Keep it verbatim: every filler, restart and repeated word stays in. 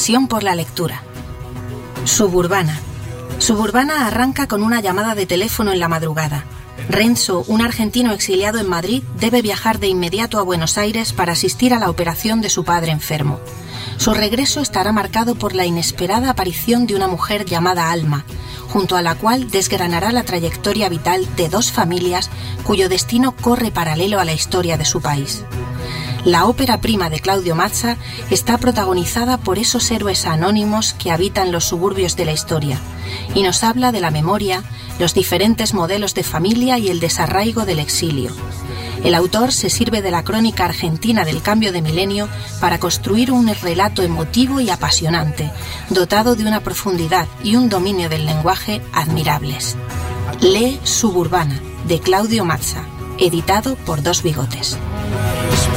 pasión por la lectura. Suburbana. Suburbana arranca con una llamada de teléfono en la madrugada. Renzo, un argentino exiliado en Madrid, debe viajar de inmediato a Buenos Aires para asistir a la operación de su padre enfermo. Su regreso estará marcado por la inesperada aparición de una mujer llamada Alma, junto a la cual desgranará la trayectoria vital de dos familias cuyo destino corre paralelo a la historia de su país. La ópera prima de Claudio Mazza está protagonizada por esos héroes anónimos que habitan los suburbios de la historia y nos habla de la memoria, los diferentes modelos de familia y el desarraigo del exilio. El autor se sirve de la crónica argentina del cambio de milenio para construir un relato emotivo y apasionante, dotado de una profundidad y un dominio del lenguaje admirables. Lee Suburbana, de Claudio Mazza, editado por Dos Bigotes.